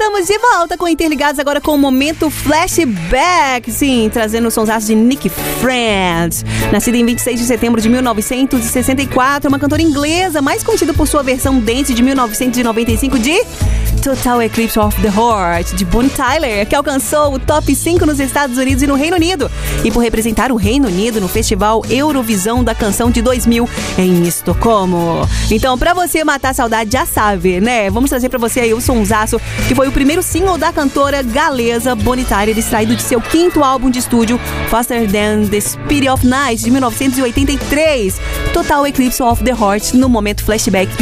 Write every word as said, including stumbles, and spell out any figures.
Estamos de volta com Interligados agora com o momento flashback. Sim, trazendo os sonsaços de Nick Friend. Nascida em vinte e seis de setembro de mil novecentos e sessenta e quatro, uma cantora inglesa mais conhecida por sua versão dance de mil novecentos e noventa e cinco de Total Eclipse of the Heart, de Bonnie Tyler, que alcançou o top cinco nos Estados Unidos e no Reino Unido, e por representar o Reino Unido no Festival Eurovisão da Canção de dois mil em Estocolmo. Então, pra você matar a saudade, já sabe, né? Vamos trazer pra você aí o sonsaço, que foi o primeiro single da cantora galesa Bonnie Tyler, extraído de seu quinto álbum de estúdio, Faster Than the Speed of Night, de mil novecentos e oitenta e três. Total Eclipse of the Heart, no momento flashback